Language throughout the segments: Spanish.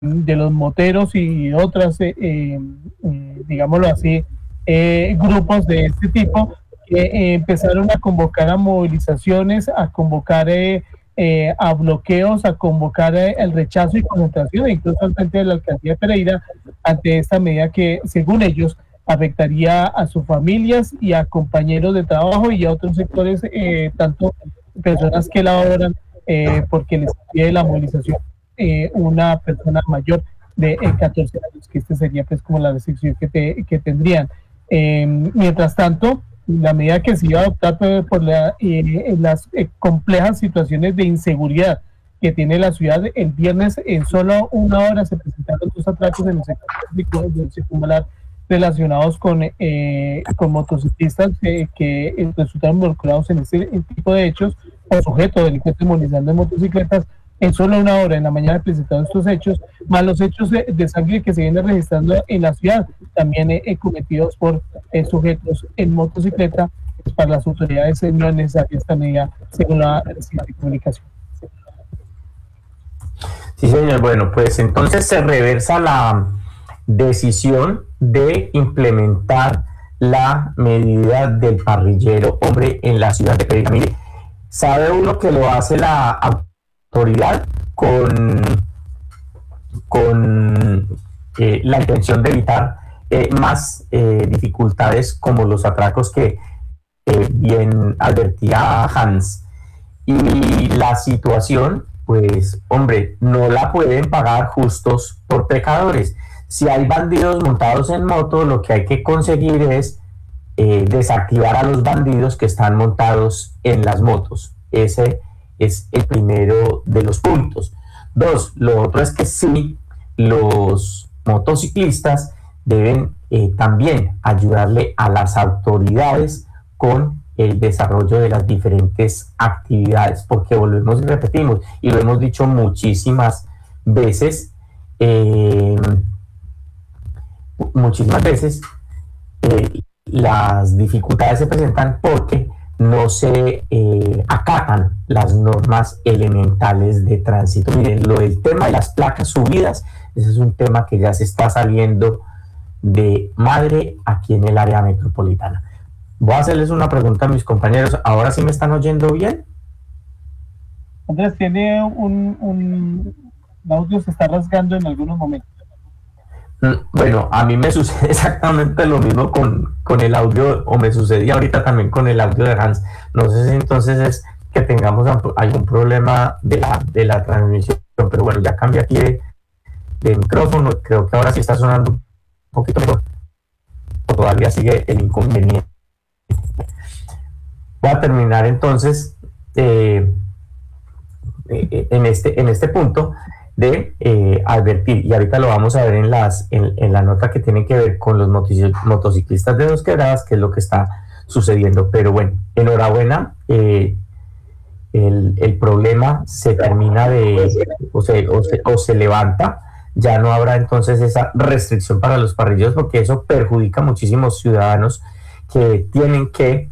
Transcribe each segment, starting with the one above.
de los moteros y otras, digámoslo así, grupos de este tipo que empezaron a convocar a movilizaciones, a convocar a bloqueos, a convocar el rechazo y concentración, incluso al frente de la alcaldía de Pereira, ante esta medida que, según ellos, afectaría a sus familias y a compañeros de trabajo y a otros sectores, tanto personas que laboran, porque les pide la movilización una persona mayor de 14 años, que este sería pues como la restricción que tendrían. Mientras tanto, la medida que se iba a adoptar por las complejas situaciones de inseguridad que tiene la ciudad, el viernes en solo una hora se presentaron dos atracos en el sector del circunvalar relacionados con motociclistas que resultaron involucrados en este tipo de hechos o sujetos delincuentes movilizando en motocicletas. En solo una hora en la mañana presentaron estos hechos, más los hechos de sangre que se vienen registrando en la ciudad, también cometidos por sujetos en motocicleta. Pues para las autoridades no es necesaria esta medida, según la reciente comunicación. Sí, señor. Bueno, pues entonces se reversa la decisión de implementar la medida del parrillero hombre en la ciudad de Pereira. Mire, sabe uno que lo hace la autoridad con la intención de evitar más dificultades como los atracos que bien advertía Hans. Y la situación, pues, hombre, no la pueden pagar justos por pecadores. Si hay bandidos montados en moto, lo que hay que conseguir es desactivar a los bandidos que están montados en las motos. Ese es el primero de los puntos. Dos, lo otro es que sí, los motociclistas deben también ayudarle a las autoridades con el desarrollo de las diferentes actividades, porque volvemos y repetimos, y lo hemos dicho muchísimas veces, las dificultades se presentan porque no se acatan las normas elementales de tránsito. Miren, lo del tema de las placas subidas, ese es un tema que ya se está saliendo de madre aquí en el área metropolitana. Voy a hacerles una pregunta a mis compañeros. ¿Ahora sí me están oyendo bien? Andrés, tiene el audio se está rasgando en algunos momentos. Bueno, a mí me sucede exactamente lo mismo con el audio, o me sucedía ahorita también con el audio de Hans. No sé si entonces es que tengamos algún problema de la transmisión, pero bueno, ya cambié aquí de micrófono. Creo que ahora sí está sonando un poquito mejor. O todavía sigue el inconveniente. Voy a terminar entonces en este punto de advertir, y ahorita lo vamos a ver en la nota que tiene que ver con los motociclistas de Dos Quebradas, que es lo que está sucediendo. Pero bueno, enhorabuena, el problema se termina o se levanta. Ya no habrá entonces esa restricción para los parrilleros, porque eso perjudica a muchísimos ciudadanos que tienen que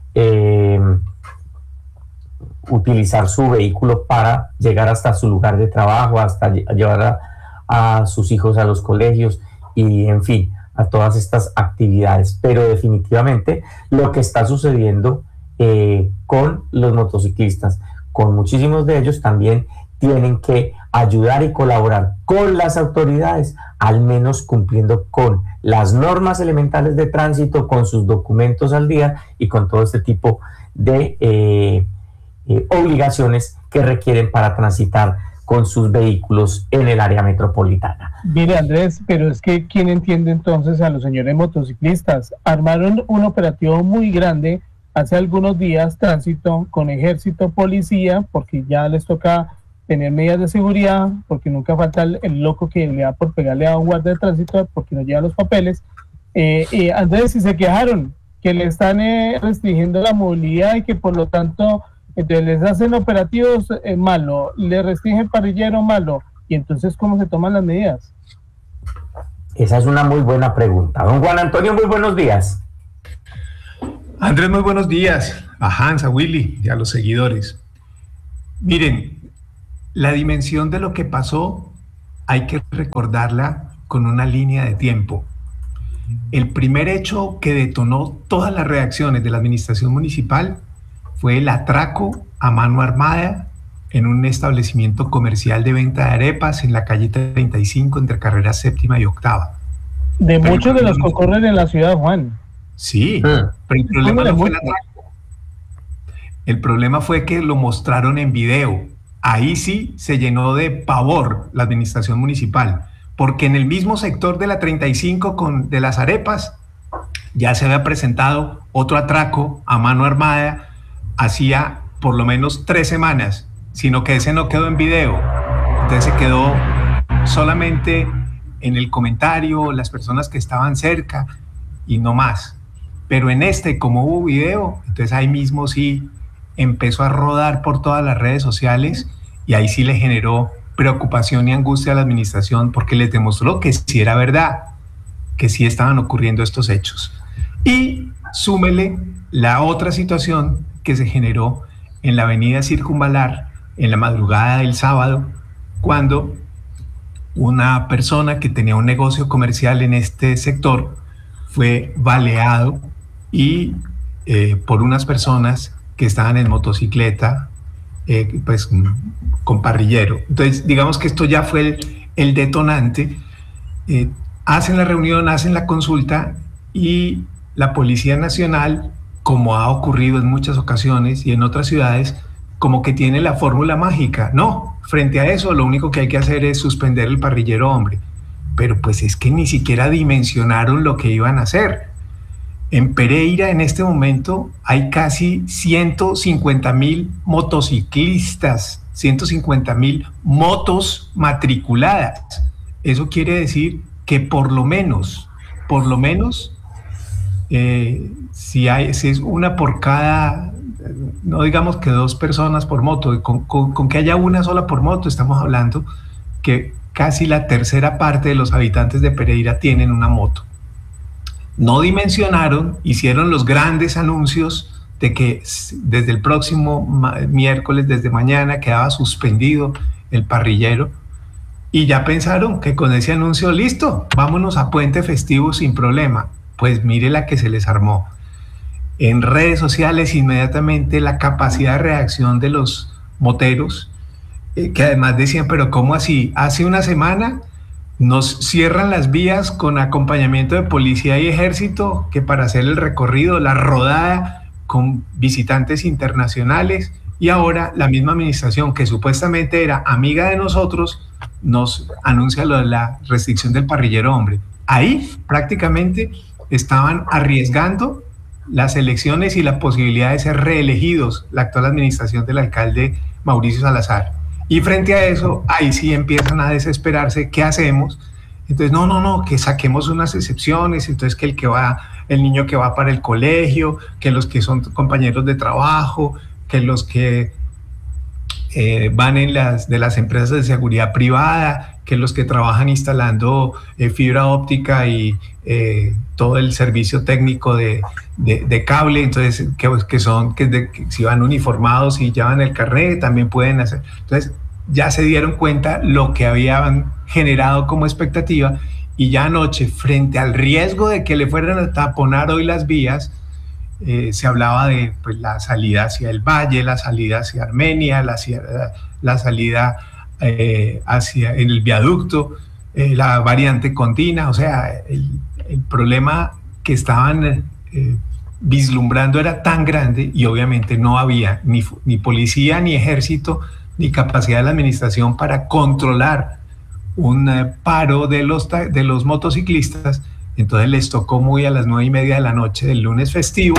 utilizar su vehículo para llegar hasta su lugar de trabajo, hasta llevar a sus hijos a los colegios y, en fin, a todas estas actividades. Pero definitivamente lo que está sucediendo con los motociclistas, con muchísimos de ellos, también tienen que ayudar y colaborar con las autoridades, al menos cumpliendo con las normas elementales de tránsito, con sus documentos al día y con todo este tipo de obligaciones que requieren para transitar con sus vehículos en el área metropolitana. Mire, Andrés, pero es que ¿quién entiende entonces a los señores motociclistas? Armaron un operativo muy grande hace algunos días, tránsito, con ejército, policía, porque ya les toca tener medidas de seguridad, porque nunca falta el loco que le da por pegarle a un guardia de tránsito porque no lleva los papeles. Andrés, si se quejaron que le están restringiendo la movilidad y que por lo tanto entonces les hacen operativos malo, le restringen parrillero malo, y entonces ¿cómo se toman las medidas? Esa es una muy buena pregunta. Don Juan Antonio, muy buenos días. Andrés, muy buenos días. A Hans, a Willy y a los seguidores. Miren, la dimensión de lo que pasó hay que recordarla con una línea de tiempo. El primer hecho que detonó todas las reacciones de la administración municipal fue el atraco a mano armada en un establecimiento comercial de venta de arepas en la calle 35 entre carrera séptima y octava. De muchos de los que ocurren en la ciudad, Juan. Sí, pero el problema no fue el atraco. El problema fue que lo mostraron en video. Ahí sí se llenó de pavor la administración municipal, porque en el mismo sector de la 35 de las arepas ya se había presentado otro atraco a mano armada hacía por lo menos 3 semanas, sino que ese no quedó en video. Entonces se quedó solamente en el comentario, las personas que estaban cerca y no más. Pero en este, como hubo video, entonces ahí mismo sí empezó a rodar por todas las redes sociales y ahí sí le generó preocupación y angustia a la administración porque les demostró que sí era verdad, que sí estaban ocurriendo estos hechos. Y súmele la otra situación que se generó en la avenida Circunvalar en la madrugada del sábado, cuando una persona que tenía un negocio comercial en este sector fue baleado y por unas personas que estaban en motocicleta, pues con parrillero. Entonces, digamos que esto ya fue el detonante. Hacen la reunión, hacen la consulta y la Policía Nacional, como ha ocurrido en muchas ocasiones y en otras ciudades, como que tiene la fórmula mágica. No, frente a eso lo único que hay que hacer es suspender el parrillero hombre. Pero pues es que ni siquiera dimensionaron lo que iban a hacer. En Pereira en este momento hay casi 150.000 motociclistas, 150.000 motos matriculadas. Eso quiere decir que por lo menos, si es una por cada, no digamos que 2 personas por moto, con que haya una sola por moto, estamos hablando que casi la tercera parte de los habitantes de Pereira tienen una moto. No dimensionaron, hicieron los grandes anuncios de que desde el próximo miércoles, desde mañana, quedaba suspendido el parrillero y ya pensaron que con ese anuncio, listo, vámonos a puente festivo sin problema. Pues mire la que se les armó. En redes sociales inmediatamente la capacidad de reacción de los moteros, que además decían, pero ¿cómo así? Hace una semana nos cierran las vías con acompañamiento de policía y ejército que para hacer el recorrido, la rodada con visitantes internacionales, y ahora la misma administración que supuestamente era amiga de nosotros nos anuncia lo de la restricción del parrillero hombre. Ahí prácticamente estaban arriesgando las elecciones y la posibilidad de ser reelegidos la actual administración del alcalde Mauricio Salazar. Y frente a eso, ahí sí empiezan a desesperarse, ¿qué hacemos? Entonces, no, que saquemos unas excepciones, entonces que el niño que va para el colegio, que los que son compañeros de trabajo, que los que van de las empresas de seguridad privada, que los que trabajan instalando fibra óptica y todo el servicio técnico de cable, entonces que si van uniformados y llevan el carnet también pueden hacer. Entonces ya se dieron cuenta lo que habían generado como expectativa y ya anoche, frente al riesgo de que le fueran a taponar hoy las vías, se hablaba de pues, la salida hacia el Valle, la salida hacia Armenia, la salida hacia en el viaducto, la variante Condina. O sea, el problema que estaban vislumbrando era tan grande y obviamente no había ni policía, ni ejército, ni capacidad de la administración para controlar un paro de los motociclistas. Entonces les tocó muy a las 9:30 de la noche del lunes festivo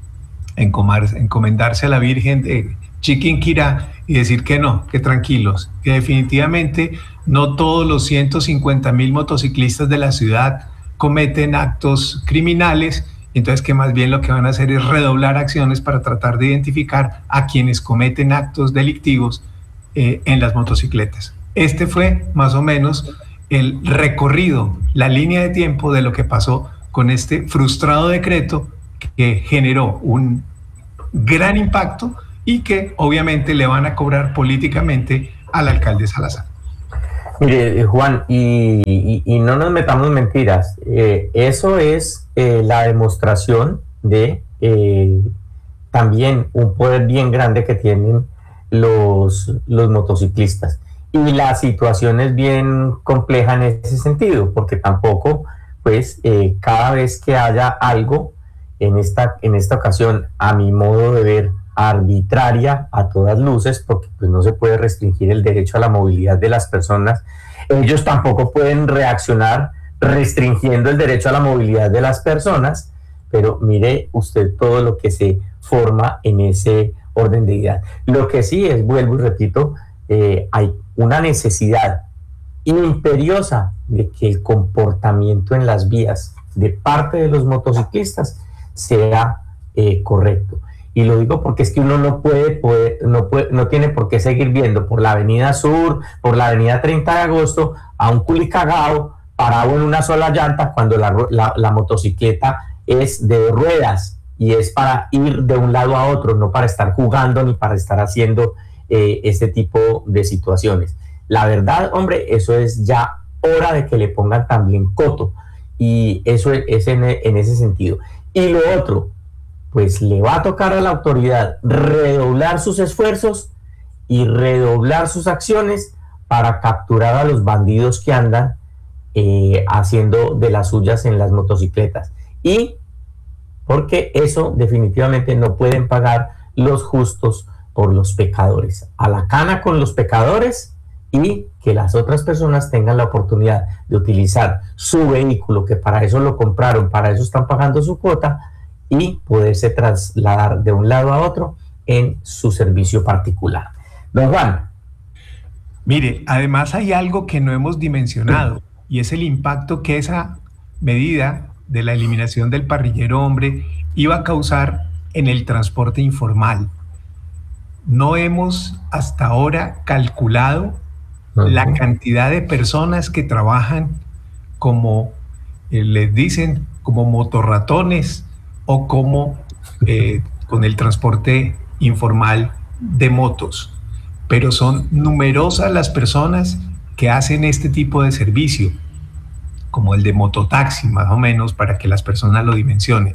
encomendarse a la Virgen de Chiquinquirá y decir que no, que tranquilos, que definitivamente no todos los 150.000 motociclistas de la ciudad cometen actos criminales, entonces que más bien lo que van a hacer es redoblar acciones para tratar de identificar a quienes cometen actos delictivos en las motocicletas. Este fue más o menos el recorrido, la línea de tiempo de lo que pasó con este frustrado decreto que generó un gran impacto y que obviamente le van a cobrar políticamente al alcalde Salazar. Mire, Juan, y no nos metamos mentiras. Eso es la demostración de también un poder bien grande que tienen los motociclistas. Y la situación es bien compleja en ese sentido, porque tampoco, pues, cada vez que haya algo en esta ocasión, a mi modo de ver, arbitraria a todas luces, porque pues no se puede restringir el derecho a la movilidad de las personas. Ellos tampoco pueden reaccionar restringiendo el derecho a la movilidad de las personas, pero mire usted todo lo que se forma en ese orden de ideas. Lo que sí es, vuelvo y repito, hay una necesidad imperiosa de que el comportamiento en las vías de parte de los motociclistas sea correcto. Y lo digo porque es que uno no tiene por qué seguir viendo por la avenida Sur, por la avenida 30 de agosto, a un culicagao parado en una sola llanta cuando la motocicleta es de ruedas y es para ir de un lado a otro, no para estar jugando ni para estar haciendo este tipo de situaciones. La verdad, hombre, eso es ya hora de que le pongan también coto, y eso es en ese sentido. Y lo otro, pues le va a tocar a la autoridad redoblar sus esfuerzos y redoblar sus acciones para capturar a los bandidos que andan haciendo de las suyas en las motocicletas. Y porque eso definitivamente no pueden pagar los justos por los pecadores. A la cana con los pecadores, y que las otras personas tengan la oportunidad de utilizar su vehículo, que para eso lo compraron, para eso están pagando su cuota, y poderse trasladar de un lado a otro en su servicio particular. Don Juan. Mire, además hay algo que no hemos dimensionado, y es el impacto que esa medida de la eliminación del parrillero hombre iba a causar en el transporte informal. No hemos hasta ahora calculado la cantidad de personas que trabajan como, les dicen, como motorratones o como con el transporte informal de motos. Pero son numerosas las personas que hacen este tipo de servicio, como el de mototaxi, más o menos, para que las personas lo dimensionen.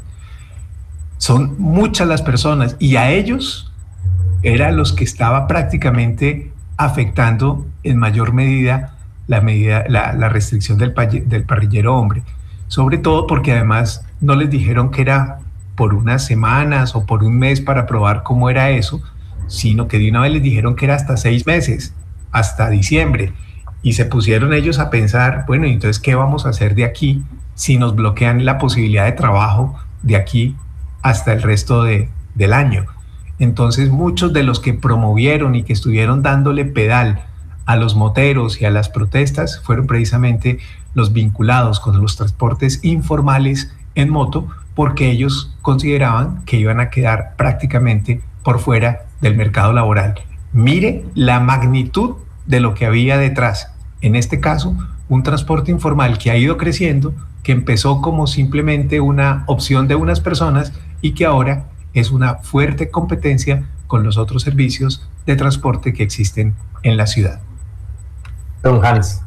Son muchas las personas, y a ellos eran los que estaba prácticamente afectando en mayor medida la restricción del parrillero hombre, sobre todo porque además no les dijeron que era por unas semanas o por un mes para probar cómo era eso, sino que de una vez les dijeron que era hasta 6 meses, hasta diciembre, y se pusieron ellos a pensar, bueno, entonces ¿qué vamos a hacer de aquí si nos bloquean la posibilidad de trabajo de aquí hasta el resto del año? Entonces muchos de los que promovieron y que estuvieron dándole pedal a los moteros y a las protestas fueron precisamente los vinculados con los transportes informales en moto, porque ellos consideraban que iban a quedar prácticamente por fuera del mercado laboral. Mire la magnitud de lo que había detrás. En este caso, un transporte informal que ha ido creciendo, que empezó como simplemente una opción de unas personas y que ahora es una fuerte competencia con los otros servicios de transporte que existen en la ciudad. Don Hans.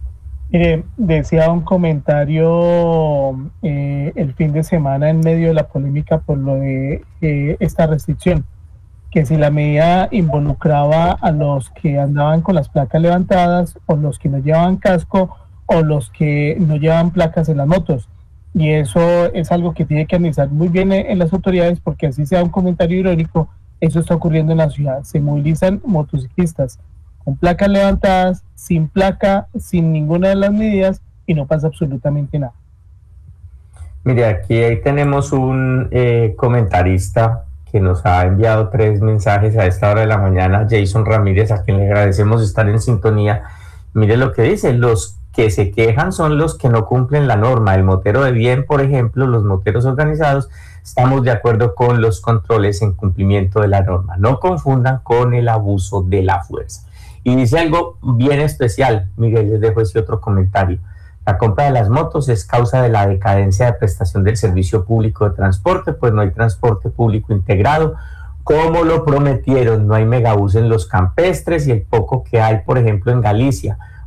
Decía un comentario el fin de semana en medio de la polémica por lo de esta restricción, que si la medida involucraba a los que andaban con las placas levantadas, o los que no llevaban casco, o los que no llevaban placas en las motos. Y eso es algo que tiene que analizar muy bien en las autoridades, porque así sea un comentario irónico, eso está ocurriendo en la ciudad. Se movilizan motociclistas con placas levantadas, sin placa, sin ninguna de las medidas, y no pasa absolutamente nada. Mire, aquí ahí tenemos un comentarista que nos ha enviado 3 mensajes a esta hora de la mañana, Jason Ramírez, a quien le agradecemos estar en sintonía. Mire lo que dice: los que se quejan son los que no cumplen la norma. El motero de bien, por ejemplo, los moteros organizados, estamos de acuerdo con los controles en cumplimiento de la norma. No confundan con el abuso de la fuerza. Y dice algo bien especial, Miguel, les dejo ese otro comentario. La compra de las motos es causa de la decadencia de prestación del servicio público de transporte, pues no hay transporte público integrado, como lo prometieron. No hay megabús en los campestres, y el poco que hay, por ejemplo, en Galicia,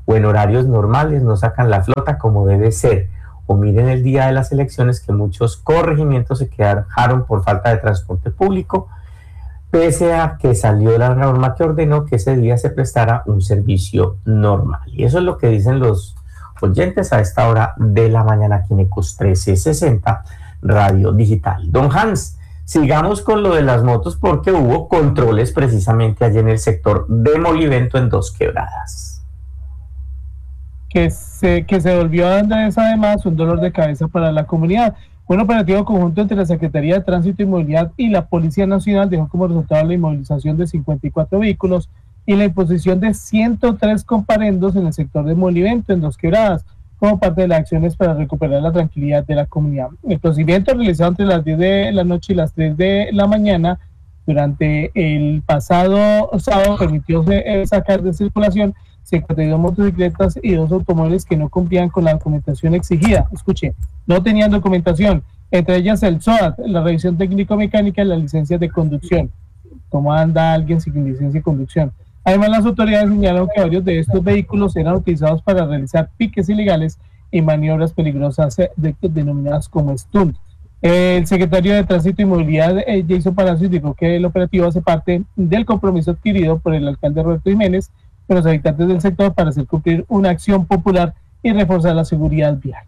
o en horarios normales no sacan la flota como debe ser. O miren el día de las elecciones que muchos corregimientos se quedaron por falta de transporte público, pese a que salió la norma que ordenó que ese día se prestara un servicio normal. Y eso es lo que dicen los oyentes a esta hora de la mañana aquí en Ecos 1360 Radio Digital. Don Hans, sigamos con lo de las motos porque hubo controles precisamente allí en el sector de Molivento en Dos Quebradas. Que se volvió a dar además un dolor de cabeza para la comunidad. Un operativo conjunto entre la Secretaría de Tránsito y Movilidad y la Policía Nacional dejó como resultado la inmovilización de 54 vehículos y la imposición de 103 comparendos en el sector de Molivento en Dos Quebradas, como parte de las acciones para recuperar la tranquilidad de la comunidad. El procedimiento realizado entre las 10 de la noche y las 3 de la mañana durante el pasado sábado permitió sacar de circulación 52 motocicletas y 2 automóviles que no cumplían con la documentación exigida. Escuche, no tenían documentación, entre ellas el SOAT, la revisión técnico-mecánica y la licencia de conducción. ¿Cómo anda alguien sin licencia de conducción? Además, las autoridades señalaron que varios de estos vehículos eran utilizados para realizar piques ilegales y maniobras peligrosas denominadas como stunt. El secretario de Tránsito y Movilidad, Jason Palacios, dijo que el operativo hace parte del compromiso adquirido por el alcalde Roberto Jiménez con los habitantes del sector para hacer cumplir una acción popular y reforzar la seguridad vial.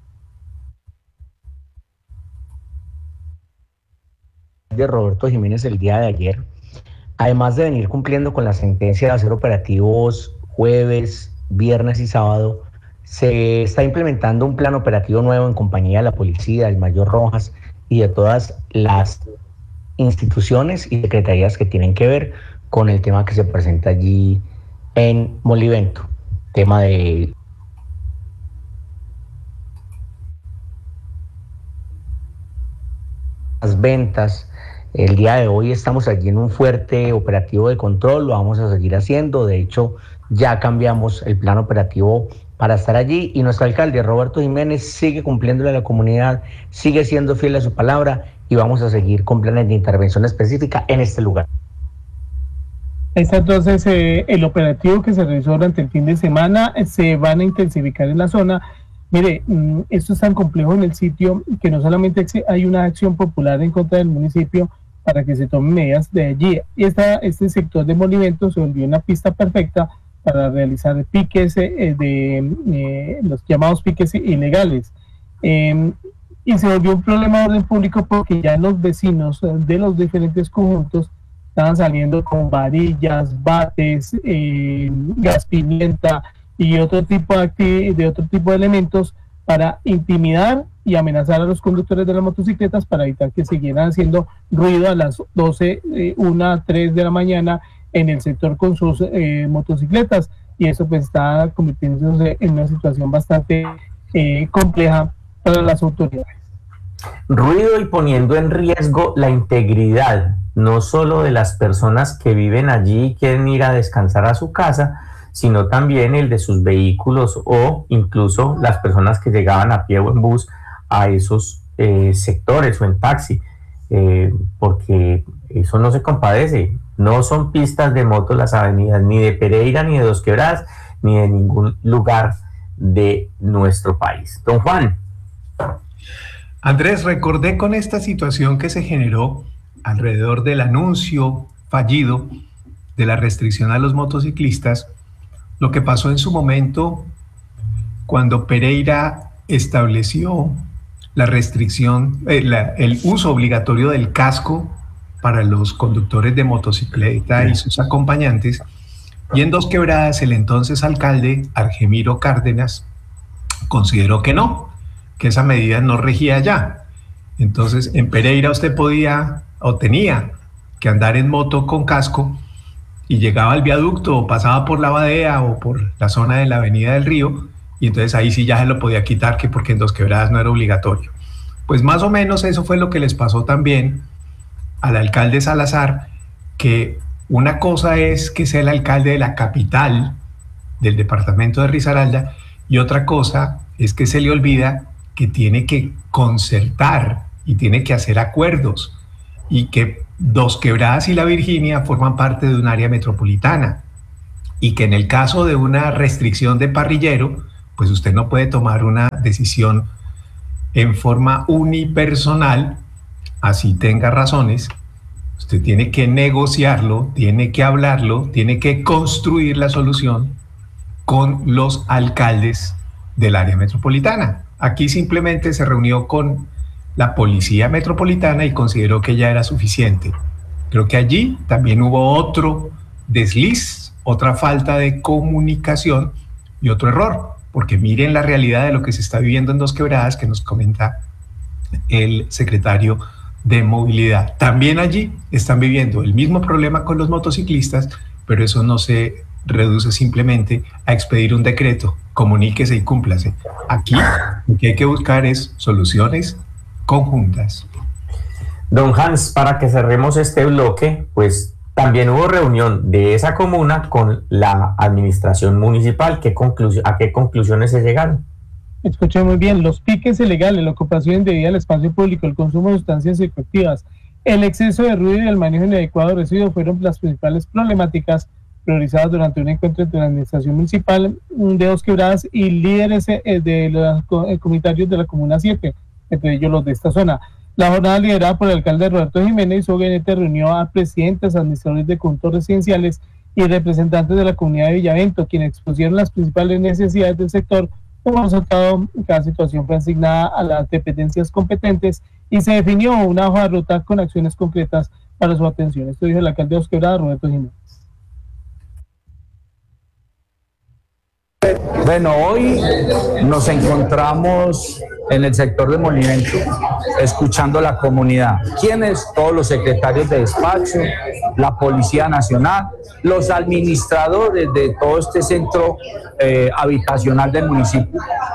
De Roberto Jiménez el día de ayer, además de venir cumpliendo con la sentencia de hacer operativos jueves, viernes y sábado, se está implementando un plan operativo nuevo en compañía de la policía, del Mayor Rojas y de todas las instituciones y secretarías que tienen que ver con el tema que se presenta allí en Molivento, tema de las ventas. El día de hoy estamos allí en un fuerte operativo de control, lo vamos a seguir haciendo. De hecho, ya cambiamos el plan operativo para estar allí y nuestro alcalde Roberto Jiménez sigue cumpliéndole a la comunidad, sigue siendo fiel a su palabra y vamos a seguir con planes de intervención específica en este lugar. Está entonces el operativo que se realizó durante el fin de semana, se van a intensificar en la zona. Mire, esto es tan complejo en el sitio que no solamente hay una acción popular en contra del municipio para que se tomen medidas de allí. Y este sector de Molivento se volvió una pista perfecta para realizar piques los llamados piques ilegales. Y se volvió un problema de orden público porque ya los vecinos de los diferentes conjuntos estaban saliendo con varillas, bates, gas pimienta y otro tipo de elementos para intimidar y amenazar a los conductores de las motocicletas para evitar que siguieran haciendo ruido a las 12, 1, 3 de la mañana en el sector con sus motocicletas, y eso pues está convirtiéndose en una situación bastante compleja para las autoridades. Ruido y poniendo en riesgo la integridad, no solo de las personas que viven allí y quieren ir a descansar a su casa, sino también el de sus vehículos o incluso las personas que llegaban a pie o en bus a esos sectores o en taxi, porque eso no se compadece. No son pistas de moto las avenidas ni de Pereira, ni de Dos Quebradas, ni de ningún lugar de nuestro país. Don Juan. Andrés, recordé con esta situación que se generó alrededor del anuncio fallido de la restricción a los motociclistas, lo que pasó en su momento cuando Pereira estableció la restricción, el uso obligatorio del casco para los conductores de motocicleta y sus acompañantes, y en Dos Quebradas el entonces alcalde Argemiro Cárdenas consideró que no, que esa medida no regía ya. Entonces en Pereira usted podía o tenía que andar en moto con casco y llegaba al viaducto o pasaba por la Badea o por la zona de la Avenida del Río, y entonces ahí sí ya se lo podía quitar, que porque en Dos Quebradas no era obligatorio. Pues más o menos eso fue lo que les pasó también al alcalde Salazar, que una cosa es que sea el alcalde de la capital del departamento de Risaralda y otra cosa es que se le olvida que tiene que concertar y tiene que hacer acuerdos, y que Dos Quebradas y La Virginia forman parte de un área metropolitana. y que en el caso de una restricción de parrillero, pues usted no puede tomar una decisión en forma unipersonal, así tenga razones. Usted tiene que negociarlo, tiene que hablarlo, tiene que construir la solución con los alcaldes del área metropolitana. Aquí simplemente se reunió con la policía metropolitana y consideró que ya era suficiente. Creo que allí también hubo otro desliz, otra falta de comunicación y otro error, porque miren la realidad de lo que se está viviendo en Dos Quebradas, que nos comenta el secretario de Movilidad. También allí están viviendo el mismo problema con los motociclistas, pero eso no se reduce simplemente a expedir un decreto, comuníquese y cúmplase. Aquí lo que hay que buscar es soluciones conjuntas. Don Hans, para que cerremos este bloque, pues también hubo reunión de esa comuna con la administración municipal. ¿A qué conclusiones se llegaron? Escuché muy bien, los piques ilegales, la ocupación indebida del espacio público, el consumo de sustancias psicoactivas, el exceso de ruido y el manejo inadecuado de residuos fueron las principales problemáticas priorizadas durante un encuentro entre la administración municipal de Dos Quebradas y líderes de los comunitarios de la Comuna 7, entre ellos los de esta zona. La jornada liderada por el alcalde Roberto Jiménez y su gabinete reunió a presidentes, administradores de conjuntos residenciales y representantes de la comunidad de Villavento, quienes expusieron las principales necesidades del sector. Como resultado, cada situación fue asignada a las dependencias competentes y se definió una hoja de ruta con acciones concretas para su atención. Esto dijo el alcalde de Dos Quebradas, Roberto Jiménez. Bueno, hoy nos encontramos en el sector de Molivento, escuchando a la comunidad. ¿Quiénes? Todos los secretarios de despacho, la Policía Nacional, los administradores de todo este centro habitacional del municipio,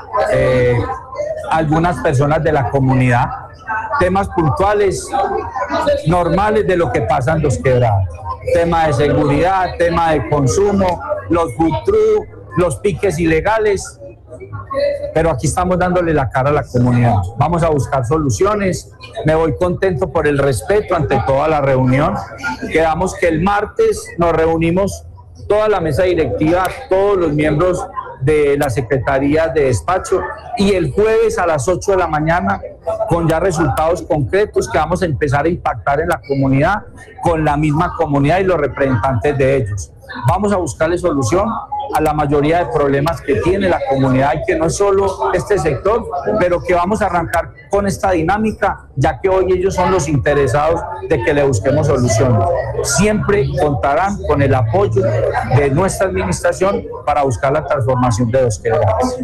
algunas personas de la comunidad, temas puntuales, normales de lo que pasa en Dos Quebradas. Tema de seguridad, tema de consumo, los food trucks, los piques ilegales, pero aquí estamos dándole la cara a la comunidad. Vamos a buscar soluciones. Me voy contento por el respeto ante toda la reunión. Quedamos que el martes nos reunimos toda la mesa directiva, todos los miembros de la Secretaría de Despacho, y el jueves a las 8 de la mañana con ya resultados concretos que vamos a empezar a impactar en la comunidad, con la misma comunidad y los representantes de ellos. Vamos a buscarle solución a la mayoría de problemas que tiene la comunidad y que no es solo este sector, pero que vamos a arrancar con esta dinámica, ya que hoy ellos son los interesados de que le busquemos soluciones. Siempre contarán con el apoyo de nuestra administración para buscar la transformación de Dos Quebradas.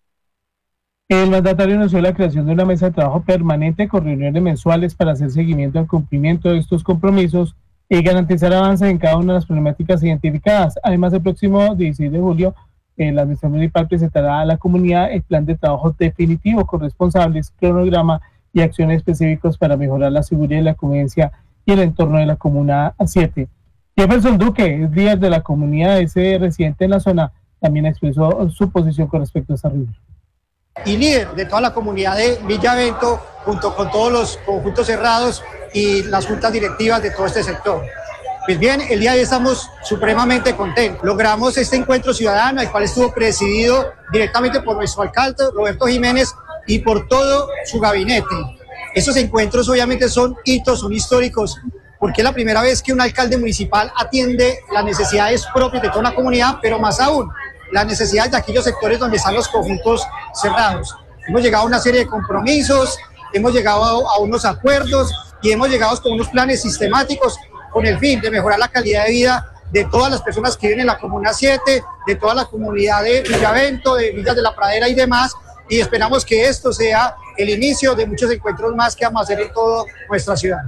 El mandatario anunció la creación de una mesa de trabajo permanente con reuniones mensuales para hacer seguimiento al cumplimiento de estos compromisos y garantizar avances en cada una de las problemáticas identificadas. Además, el próximo 16 de julio, la Administración Municipal presentará a la comunidad el plan de trabajo definitivo con responsables, cronograma y acciones específicas para mejorar la seguridad y la convivencia y el entorno de la Comuna 7. Jefferson Duque, líder de la comunidad, ese residente en la zona, también expresó su posición con respecto a esta reunión. Y líder de toda la comunidad de Villavento, junto con todos los conjuntos cerrados y las juntas directivas de todo este sector. Pues bien, el día de hoy estamos supremamente contentos. Logramos este encuentro ciudadano, el cual estuvo presidido directamente por nuestro alcalde, Roberto Jiménez, y por todo su gabinete. Esos encuentros obviamente son hitos, son históricos, porque es la primera vez que un alcalde municipal atiende las necesidades propias de toda la comunidad, pero más aún, las necesidades de aquellos sectores donde están los conjuntos cerrados. Hemos llegado a una serie de compromisos, hemos llegado a unos acuerdos y hemos llegado con unos planes sistemáticos con el fin de mejorar la calidad de vida de todas las personas que viven en la Comuna 7, de toda la comunidad de Villavento, de Villas de la Pradera y demás, y esperamos que esto sea el inicio de muchos encuentros más que vamos a hacer en toda nuestra ciudad.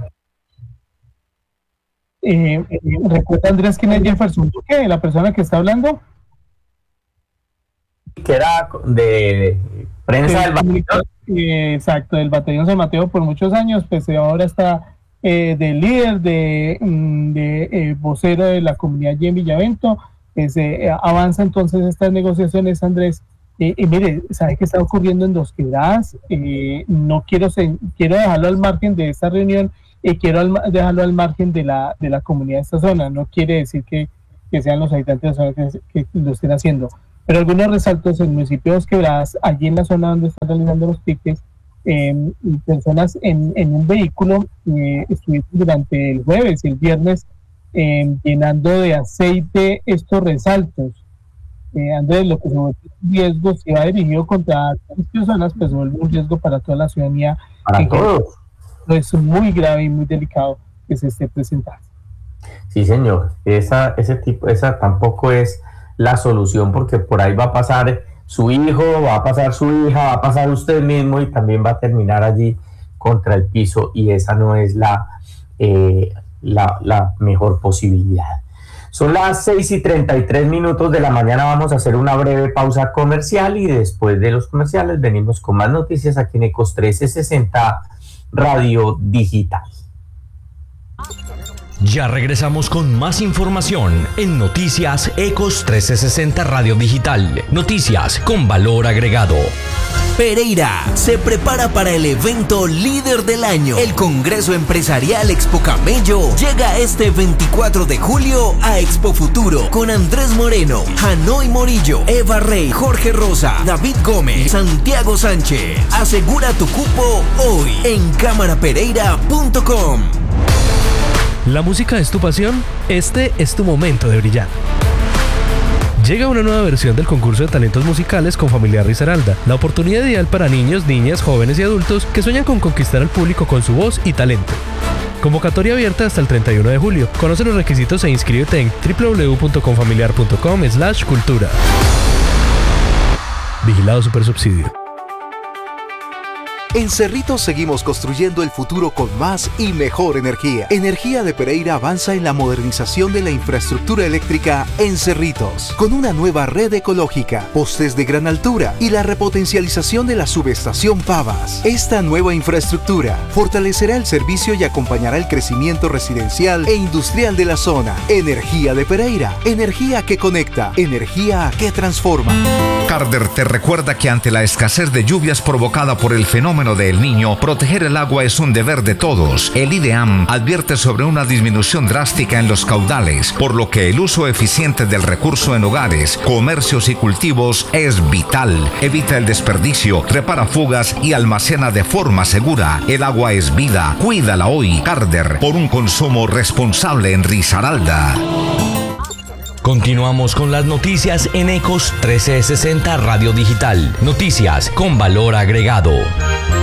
¿Recuerda, Andrés, quién es Jefferson Duque, la persona que está hablando? Que era de prensa del batallón. Exacto, del batallón San Mateo por muchos años, pues ahora está de líder, de vocero de la comunidad allí en Villavento. Avanza entonces estas negociaciones, Andrés. Mire, ¿sabe qué está ocurriendo en Dos Quebradas? No quiero dejarlo al margen de esta reunión y quiero dejarlo al margen de la comunidad de esta zona. No quiere decir que que sean los habitantes que lo estén haciendo. Pero algunos resaltos: en el municipio de Dos Quebradas, allí en la zona donde están realizando los piques, personas en un vehículo estuvieron durante el jueves y el viernes llenando de aceite estos resaltos. Andrés, lo que se vuelve un riesgo, si va dirigido contra las personas, pues se vuelve un riesgo para toda la ciudadanía. Para todos. Es muy grave y muy delicado que se esté presentando. Sí, señor. Esa tampoco es la solución, porque por ahí va a pasar su hijo, va a pasar su hija, va a pasar usted mismo y también va a terminar allí contra el piso, y esa no es la mejor posibilidad. Son las 6:33 de la mañana. Vamos a hacer una breve pausa comercial y después de los comerciales venimos con más noticias aquí en Ecos 1360 Radio Digital. Ya regresamos con más información en Noticias Ecos 1360 Radio Digital. Noticias con valor agregado. Pereira se prepara para el evento líder del año. El Congreso Empresarial Expo Camello llega este 24 de julio a Expo Futuro con Andrés Moreno, Hanoi Morillo, Eva Rey, Jorge Rosa, David Gómez, Santiago Sánchez. Asegura tu cupo hoy en cámarapereira.com. ¿La música es tu pasión? Este es tu momento de brillar. Llega una nueva versión del concurso de talentos musicales con Familiar Risaralda, la oportunidad ideal para niños, niñas, jóvenes y adultos que sueñan con conquistar al público con su voz y talento. Convocatoria abierta hasta el 31 de julio. Conoce los requisitos e inscríbete en www.confamiliar.com/cultura. Vigilado Supersubsidio. En Cerritos seguimos construyendo el futuro con más y mejor energía. Energía de Pereira avanza en la modernización de la infraestructura eléctrica en Cerritos, con una nueva red ecológica, postes de gran altura y la repotencialización de la subestación Pavas. Esta nueva infraestructura fortalecerá el servicio y acompañará el crecimiento residencial e industrial de la zona. Energía de Pereira, energía que conecta, energía que transforma. Carder te recuerda que ante la escasez de lluvias provocada por el fenómeno de El Niño, proteger el agua es un deber de todos. El IDEAM advierte sobre una disminución drástica en los caudales, por lo que el uso eficiente del recurso en hogares, comercios y cultivos es vital. Evita el desperdicio, repara fugas y almacena de forma segura. El agua es vida, cuídala hoy. Carder, por un consumo responsable en Risaralda. Continuamos con las noticias en Ecos 1360 Radio Digital. Noticias con valor agregado.